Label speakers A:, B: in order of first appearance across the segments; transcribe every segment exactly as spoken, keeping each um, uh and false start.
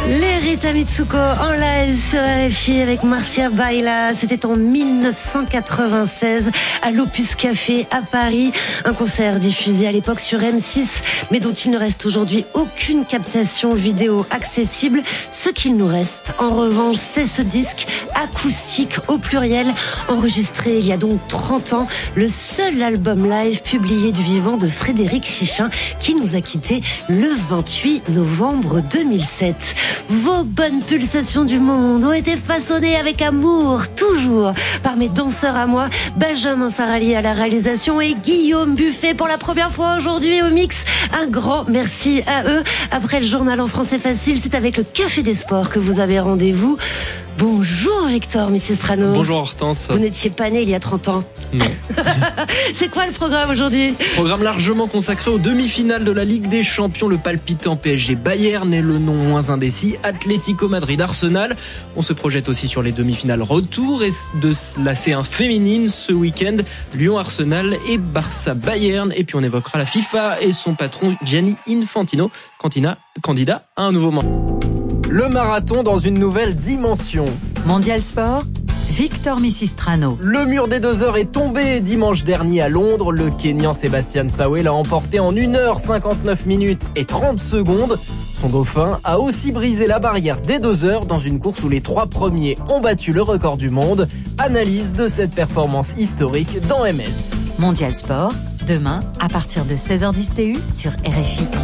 A: Les Rita Mitsuko en live sur R F I avec Marcia Baila. C'était en mille neuf cent quatre-vingt-seize à l'Opus Café à Paris. Un concert diffusé à l'époque sur M six, mais dont il ne reste aujourd'hui aucune captation vidéo accessible. Ce qu'il nous reste, en revanche, c'est ce disque acoustique au pluriel, enregistré il y a donc trente ans. Le seul album live publié du vivant de Frédéric Chichin, qui nous a quittés le vingt-huit novembre deux mille sept. Vos bonnes pulsations du monde ont été façonnées avec amour, toujours, par mes danseurs à moi, Benjamin Sarali à la réalisation et Guillaume Buffet pour la première fois aujourd'hui au mix. Un grand merci à eux. Après le journal en français facile, c'est avec le Café des Sports que vous avez rendez-vous. Bonjour Victor Missistrano.
B: Bonjour Hortense.
A: Vous n'étiez pas né il y a trente ans.
B: Non.
A: C'est quoi le programme aujourd'hui ?
B: Programme largement consacré aux demi-finales de la Ligue des Champions. Le palpitant P S G Bayern et le non moins indécis Atlético Madrid Arsenal. On se projette aussi sur les demi-finales retour et de la C un féminine ce week-end. Lyon Arsenal et Barça Bayern. Et puis on évoquera la FIFA et son patron Gianni Infantino, candidat à un nouveau mandat. Le marathon dans une nouvelle dimension.
C: Mondial Sport, Victor Missistrano.
B: Le mur des deux heures est tombé dimanche dernier à Londres. Le Kényan Sébastien Sawe l'a emporté en une heure cinquante-neuf minutes et trente secondes. Son dauphin a aussi brisé la barrière des deux heures dans une course où les trois premiers ont battu le record du monde. Analyse de cette performance historique dans M S.
C: Mondial Sport, demain à partir de seize heures dix T U sur R F I.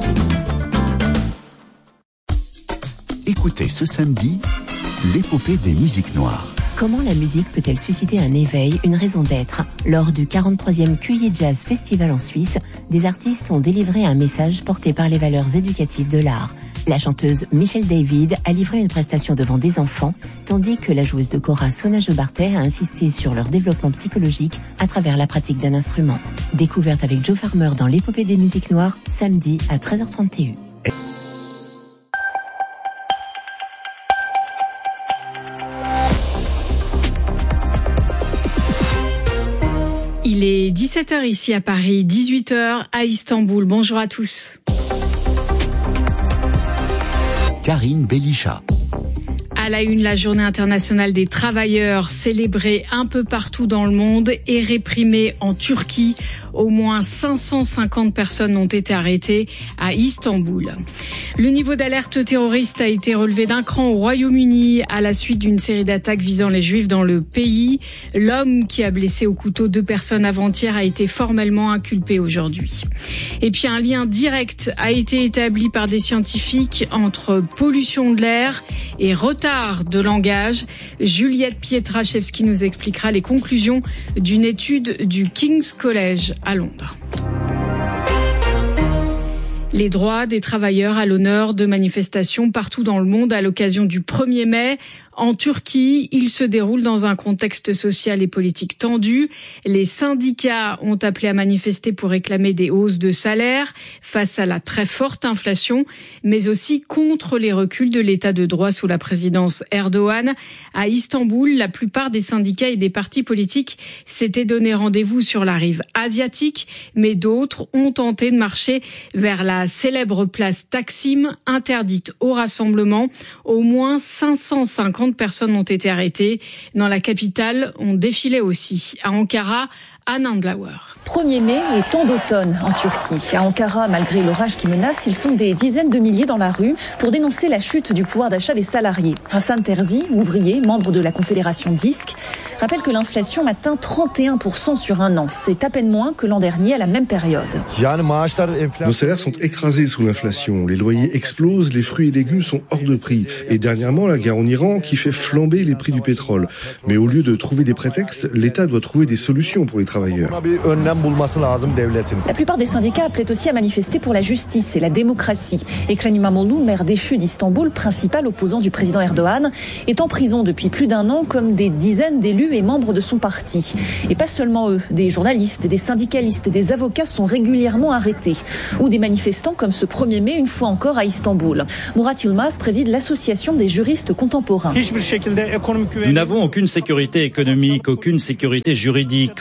D: Écoutez ce samedi, l'épopée des musiques noires.
E: Comment la musique peut-elle susciter un éveil, une raison d'être ? Lors du quarante-troisième Q I Jazz Festival en Suisse, des artistes ont délivré un message porté par les valeurs éducatives de l'art. La chanteuse Michelle David a livré une prestation devant des enfants, tandis que la joueuse de kora Sona Jobarteh a insisté sur leur développement psychologique à travers la pratique d'un instrument. Découverte avec Joe Farmer dans l'épopée des musiques noires, samedi à treize heures trente T U.
F: Il est dix-sept heures ici à Paris, dix-huit heures à Istanbul. Bonjour à tous.
D: Karine Belisha.
F: À la une, la journée internationale des travailleurs, célébrée un peu partout dans le monde et réprimée en Turquie. Au moins cinq cent cinquante personnes ont été arrêtées à Istanbul. Le niveau d'alerte terroriste a été relevé d'un cran au Royaume-Uni à la suite d'une série d'attaques visant les Juifs dans le pays. L'homme qui a blessé au couteau deux personnes avant-hier a été formellement inculpé aujourd'hui. Et puis un lien direct a été établi par des scientifiques entre pollution de l'air et retard de langage. Juliette Pietraszewski nous expliquera les conclusions d'une étude du King's College à Londres. Les droits des travailleurs à l'honneur de manifestations partout dans le monde à l'occasion du premier mai. En Turquie, il se déroule dans un contexte social et politique tendu. Les syndicats ont appelé à manifester pour réclamer des hausses de salaire face à la très forte inflation, mais aussi contre les reculs de l'état de droit sous la présidence Erdogan. À Istanbul, la plupart des syndicats et des partis politiques s'étaient donné rendez-vous sur la rive asiatique, mais d'autres ont tenté de marcher vers la célèbre place Taksim, interdite au rassemblement. Au moins cinq cent cinquante personnes ont été arrêtées. Dans la capitale, on défilait aussi. À Ankara, Anne Andlauer.
G: premier mai et temps d'automne en Turquie. À Ankara, malgré l'orage qui menace, ils sont des dizaines de milliers dans la rue pour dénoncer la chute du pouvoir d'achat des salariés. Hassan Terzi, ouvrier, membre de la Confédération Disque, rappelle que l'inflation atteint trente et un pour cent sur un an. C'est à peine moins que l'an dernier à la même période.
H: Nos salaires sont écrasés sous l'inflation. Les loyers explosent, les fruits et légumes sont hors de prix. Et dernièrement, la guerre en Iran qui fait flamber les prix du pétrole. Mais au lieu de trouver des prétextes, l'État doit trouver des solutions pour les travailleurs.
G: La plupart des syndicats appelaient aussi à manifester pour la justice et la démocratie. Ekrem İmamoğlu, maire déchu d'Istanbul, principal opposant du président Erdogan, est en prison depuis plus d'un an comme des dizaines d'élus et membres de son parti. Et pas seulement eux, des journalistes, des syndicalistes, des avocats sont régulièrement arrêtés. Ou des manifestants comme ce premier mai, une fois encore à Istanbul. Murat Yılmaz préside l'association des juristes contemporains.
I: Nous n'avons aucune sécurité économique, aucune sécurité juridique. On ne sait jamais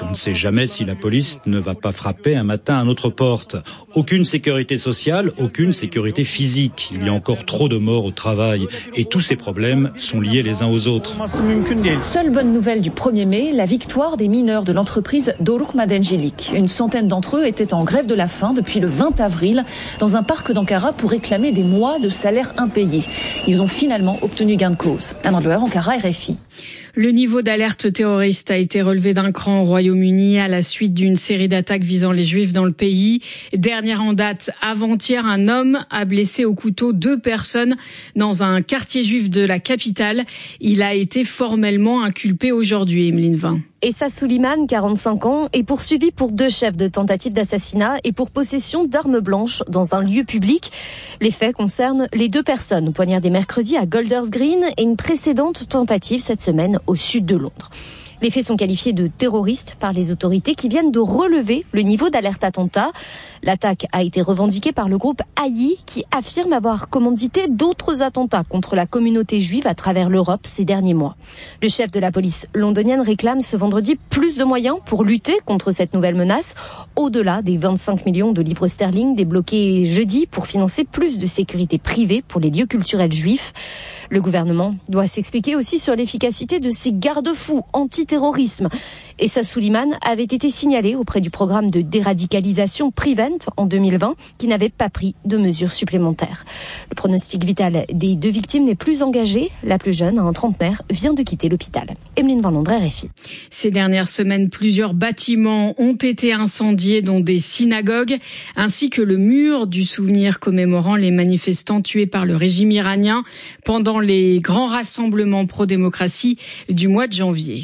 I: jamais si la police ne va pas frapper un matin à notre porte. Aucune sécurité sociale, aucune sécurité physique. Il y a encore trop de morts au travail et tous ces problèmes sont liés les uns aux autres.
G: Seule bonne nouvelle du premier mai, la victoire des mineurs de l'entreprise Doruk Madencilik. Une centaine d'entre eux étaient en grève de la faim depuis le vingt avril dans un parc d'Ankara pour réclamer des mois de salaire impayés. Ils ont finalement obtenu gain de cause. Anne Loer, Ankara, R F I.
F: Le niveau d'alerte terroriste a été relevé d'un cran au Royaume-Uni à la suite d'une série d'attaques visant les Juifs dans le pays. Dernière en date, avant-hier, un homme a blessé au couteau deux personnes dans un quartier juif de la capitale. Il a été formellement inculpé aujourd'hui, Emeline Vin.
J: Essa Souliman, quarante-cinq ans, est poursuivi pour deux chefs de tentative d'assassinat et pour possession d'armes blanches dans un lieu public. Les faits concernent les deux personnes poignardées mercredi à Golders Green et une précédente tentative cette semaine au sud de Londres. Les faits sont qualifiés de terroristes par les autorités qui viennent de relever le niveau d'alerte attentat. L'attaque a été revendiquée par le groupe Haï qui affirme avoir commandité d'autres attentats contre la communauté juive à travers l'Europe ces derniers mois. Le chef de la police londonienne réclame ce vendredi plus de moyens pour lutter contre cette nouvelle menace, au-delà des vingt-cinq millions de livres sterling débloqués jeudi pour financer plus de sécurité privée pour les lieux culturels juifs. Le gouvernement doit s'expliquer aussi sur l'efficacité de ces garde-fous anti-terrorisme. Essa Souliman avait été signalé auprès du programme de déradicalisation Prevent en deux mille vingt, qui n'avait pas pris de mesures supplémentaires. Le pronostic vital des deux victimes n'est plus engagé. La plus jeune, un trentenaire, vient de quitter l'hôpital. Emeline Van Londres, R F I.
F: Ces dernières semaines, plusieurs bâtiments ont été incendiés, dont des synagogues, ainsi que le mur du souvenir commémorant les manifestants tués par le régime iranien pendant les grands rassemblements pro-démocratie du mois de janvier.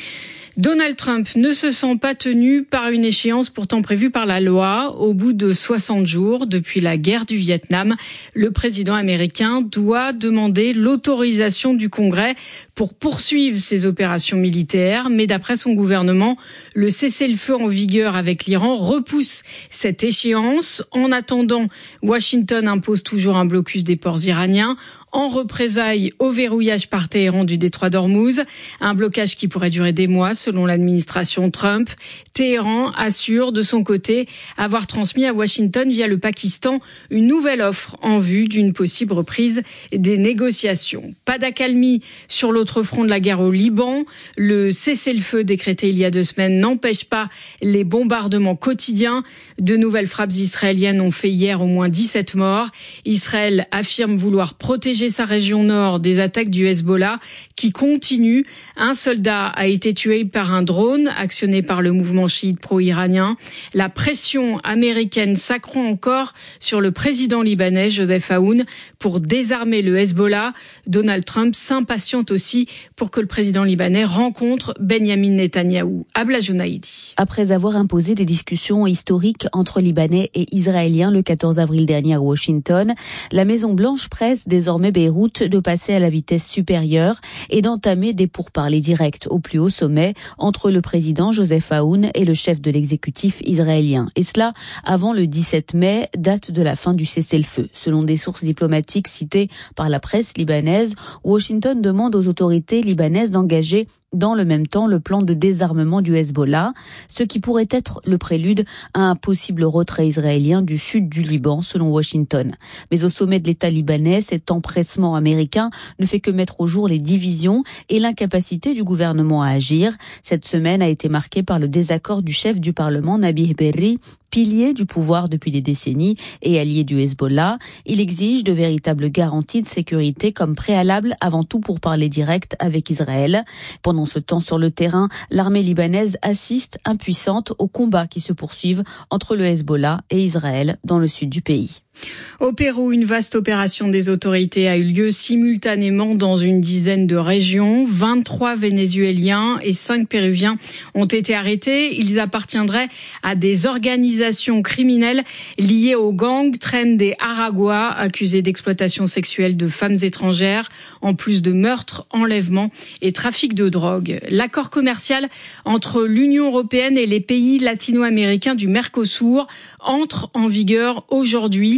F: Donald Trump ne se sent pas tenu par une échéance pourtant prévue par la loi. Au bout de soixante jours, depuis la guerre du Vietnam, le président américain doit demander l'autorisation du Congrès pour poursuivre ses opérations militaires. Mais d'après son gouvernement, le cessez-le-feu en vigueur avec l'Iran repousse cette échéance. En attendant, Washington impose toujours un blocus des ports iraniens en représailles au verrouillage par Téhéran du détroit d'Ormuz, un blocage qui pourrait durer des mois selon l'administration Trump. Téhéran assure de son côté avoir transmis à Washington via le Pakistan une nouvelle offre en vue d'une possible reprise des négociations. Pas d'accalmie sur l'autre front de la guerre au Liban. Le cessez-le-feu décrété il y a deux semaines n'empêche pas les bombardements quotidiens. De nouvelles frappes israéliennes ont fait hier au moins dix-sept morts. Israël affirme vouloir protéger sa région nord des attaques du Hezbollah qui continuent. Un soldat a été tué par un drone actionné par le mouvement chiite pro-iranien. La pression américaine s'accroît encore sur le président libanais Joseph Aoun pour désarmer le Hezbollah. Donald Trump s'impatiente aussi pour que le président libanais rencontre Benyamin Netanyahou. Abla Jounaïdi.
K: Après avoir imposé des discussions historiques entre Libanais et Israéliens le quatorze avril dernier à Washington, la Maison-Blanche presse désormais Beyrouth de passer à la vitesse supérieure et d'entamer des pourparlers directs au plus haut sommet entre le président Joseph Aoun et le chef de l'exécutif israélien. Et cela avant le dix-sept mai, date de la fin du cessez-le-feu. Selon des sources diplomatiques citées par la presse libanaise, Washington demande aux autorités libanaises d'engager dans le même temps le plan de désarmement du Hezbollah, ce qui pourrait être le prélude à un possible retrait israélien du sud du Liban, selon Washington. Mais au sommet de l'État libanais, cet empressement américain ne fait que mettre au jour les divisions et l'incapacité du gouvernement à agir. Cette semaine a été marquée par le désaccord du chef du Parlement, Nabih Berri, pilier du pouvoir depuis des décennies et allié du Hezbollah. Il exige de véritables garanties de sécurité comme préalable avant tout pour parler direct avec Israël. Pendant ce temps sur le terrain, l'armée libanaise assiste impuissante aux combats qui se poursuivent entre le Hezbollah et Israël dans le sud du pays.
F: Au Pérou, une vaste opération des autorités a eu lieu simultanément dans une dizaine de régions. vingt-trois Vénézuéliens et cinq Péruviens ont été arrêtés. Ils appartiendraient à des organisations criminelles liées au gang Tren de Aragua, accusés d'exploitation sexuelle de femmes étrangères, en plus de meurtres, enlèvements et trafic de drogue. L'accord commercial entre l'Union européenne et les pays latino-américains du Mercosur entre en vigueur aujourd'hui.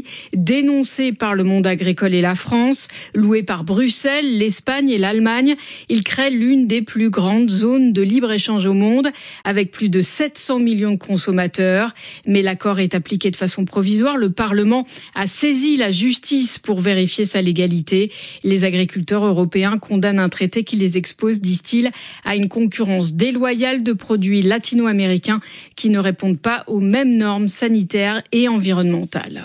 F: dénoncé par le monde agricole et la France, loué par Bruxelles, l'Espagne et l'Allemagne. Il crée l'une des plus grandes zones de libre-échange au monde, avec plus de sept cents millions de consommateurs. Mais l'accord est appliqué de façon provisoire. Le Parlement a saisi la justice pour vérifier sa légalité. Les agriculteurs européens condamnent un traité qui les expose, disent-ils, à une concurrence déloyale de produits latino-américains qui ne répondent pas aux mêmes normes sanitaires et environnementales.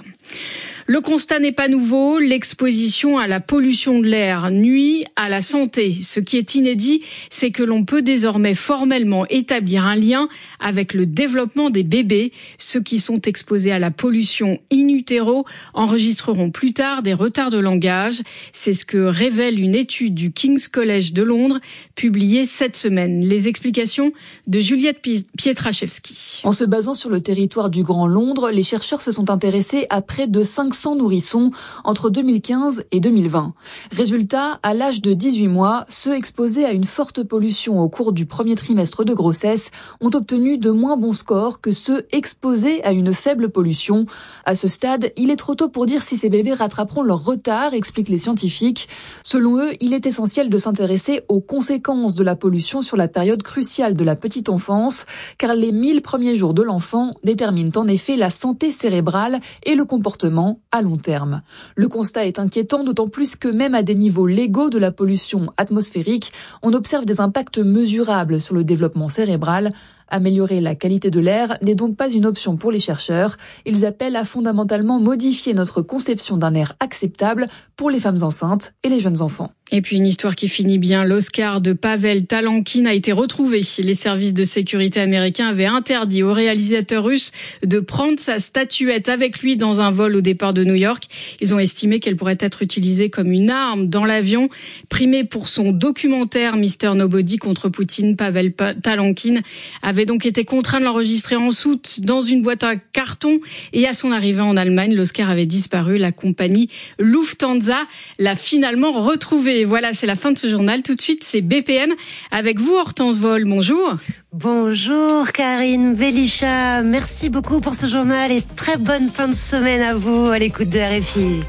F: Le constat n'est pas nouveau, l'exposition à la pollution de l'air nuit à la santé. Ce qui est inédit, c'est que l'on peut désormais formellement établir un lien avec le développement des bébés. Ceux qui sont exposés à la pollution in utero enregistreront plus tard des retards de langage. C'est ce que révèle une étude du King's College de Londres, publiée cette semaine. Les explications de Juliette Pietraszewski.
G: En se basant sur le territoire du Grand Londres, les chercheurs se sont intéressés à près de cinq cents nourrissons entre deux mille quinze et deux mille vingt. Résultat, à l'âge de dix-huit mois, ceux exposés à une forte pollution au cours du premier trimestre de grossesse ont obtenu de moins bons scores que ceux exposés à une faible pollution. À ce stade, il est trop tôt pour dire si ces bébés rattraperont leur retard, expliquent les scientifiques. Selon eux, il est essentiel de s'intéresser aux conséquences de la pollution sur la période cruciale de la petite enfance, car les mille premiers jours de l'enfant déterminent en effet la santé cérébrale et le comportement à long terme. Le constat est inquiétant, d'autant plus que même à des niveaux légaux de la pollution atmosphérique, on observe des impacts mesurables sur le développement cérébral. Améliorer la qualité de l'air n'est donc pas une option pour les chercheurs. Ils appellent à fondamentalement modifier notre conception d'un air acceptable pour les femmes enceintes et les jeunes enfants.
F: Et puis une histoire qui finit bien. L'Oscar de Pavel Talankin a été retrouvé. Les services de sécurité américains avaient interdit au réalisateur russe de prendre sa statuette avec lui dans un vol au départ de New York. Ils ont estimé qu'elle pourrait être utilisée comme une arme dans l'avion. Primé pour son documentaire mister Nobody contre Poutine, Pavel Talankin avait donc été contraint de l'enregistrer en soute dans une boîte à carton. Et à son arrivée en Allemagne, l'Oscar avait disparu. La compagnie Lufthansa l'a finalement retrouvé. Et voilà, c'est la fin de ce journal. Tout de suite, c'est B P M avec vous, Hortense Vol. Bonjour.
A: Bonjour, Karine Belisha. Merci beaucoup pour ce journal et très bonne fin de semaine à vous à l'écoute de R F I.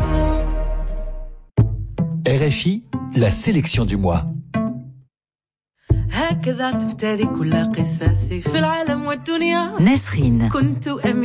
L: R F I, la sélection du mois.
C: Nesrine.